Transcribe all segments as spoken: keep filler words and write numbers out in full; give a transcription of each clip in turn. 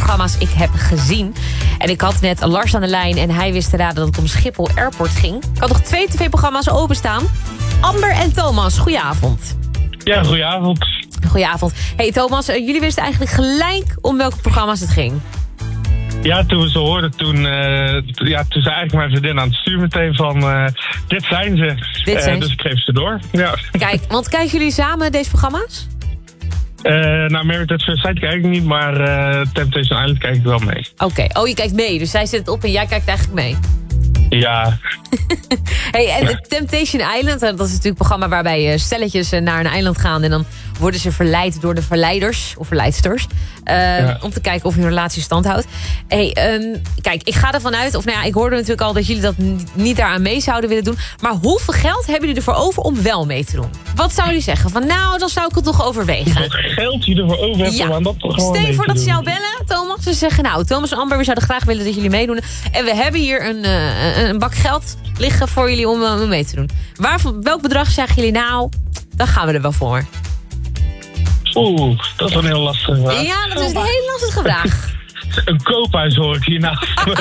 tv-programma's ik heb gezien. En ik had net Lars aan de lijn en hij wist te raden dat het om Schiphol Airport ging. Ik had nog twee tv-programma's openstaan. Amber en Thomas, goedenavond. Ja, goedenavond. Goedenavond. Hey Thomas, uh, jullie wisten eigenlijk gelijk om welke programma's het ging. Ja, toen we ze hoorden, toen, uh, ja, toen zei eigenlijk mijn vriendin aan het stuur meteen van... Uh, dit zijn ze. Dit zijn uh, dus ik geef ze door. Ja. Kijk, want kijken jullie samen deze programma's? Uh, nou, Married at First Sight kijk ik niet, maar uh, Temptation Island kijk ik wel mee. Oké, okay. Oh, je kijkt mee. Dus zij zet het op en jij kijkt eigenlijk mee. Ja. Hey, en Temptation Island, dat is natuurlijk een programma waarbij stelletjes naar een eiland gaan en dan worden ze verleid door de verleiders of verleidsters. Uh, ja. Om te kijken of hun relatie stand houdt. Hey, um, kijk, ik ga ervan uit, of nou ja, ik hoorde natuurlijk al dat jullie dat niet daaraan mee zouden willen doen. Maar hoeveel geld hebben jullie ervoor over om wel mee te doen? Wat zouden jullie zeggen? Van nou, dan zou ik het toch overwegen. Hoeveel geld je ervoor over hebt ja. om aan dat programma Stel je voor dat ze jou doen. bellen, Thomas. Ze zeggen, nou, Thomas en Amber, we zouden graag willen dat jullie meedoen. En we hebben hier een, uh, een bak geld liggen voor jullie om uh, mee te doen. Waar, welk bedrag zeggen jullie nou? Dan gaan we er wel voor. Oeh, dat is een heel lastige vraag. Ja, dat is een heel lastige vraag. Een koophuis hoor ik hierna.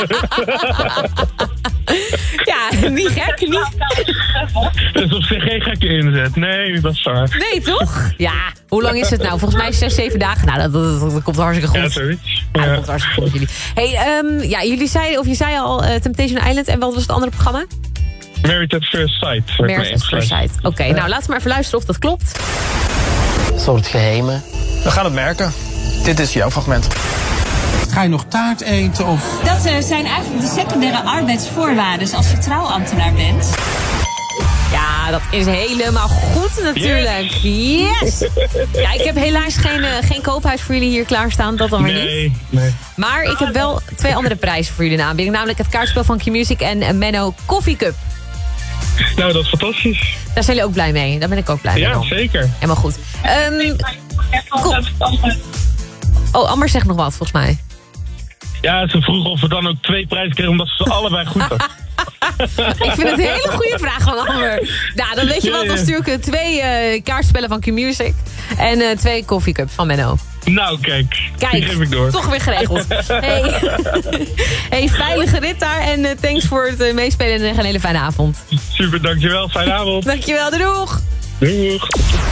Ja, niet gek, niet. Dat is op zich geen gekke inzet. Nee, dat is waar. Nee, toch? Ja, hoe lang is het nou? Volgens mij zes, zeven dagen. Nou, dat, dat, dat, dat komt hartstikke goed. Ja, zoiets. Ja, dat Ja. komt hartstikke goed, jullie. Hey, um, ja, jullie zeiden, of je zei al uh, Temptation Island. En wat was het andere programma? Married at First Sight. Married at First Sight. Oké, okay, ja. Nou, laten we maar even luisteren of dat klopt. Een soort geheimen. We gaan het merken. Dit is jouw fragment. Ga je nog taart eten of... Dat uh, zijn eigenlijk de secundaire arbeidsvoorwaarden als je trouwambtenaar bent. Ja, dat is helemaal goed natuurlijk. Yes! yes. Ja, ik heb helaas geen, uh, geen koophuis voor jullie hier klaarstaan. Dat dan weer nee, niet. Nee. Maar ik heb wel twee andere prijzen voor jullie in aanbieding. Namelijk het kaartspel van Q-Music en uh, Menno Coffee Cup. Nou, dat is fantastisch. Daar zijn jullie ook blij mee. Daar ben ik ook blij mee. Ja, dan. zeker. Helemaal goed. Um, cool. Oh, Amber zegt nog wat, volgens mij. Ja, ze vroegen of we dan ook twee prijzen kregen omdat ze ze allebei goed hadden. Ik vind het een hele goede vraag van Amber. Nou, dan weet je wat, dan stuur ik twee uh, kaartspellen van Q-Music en uh, twee koffiecups van Menno. Nou, kijk. Kijk, die geef ik door. Toch weer geregeld. Hey, hey veilige rit daar en uh, thanks voor het uh, meespelen en een hele fijne avond. Super, dankjewel. Fijne avond. Dankjewel, doeg! Doeg.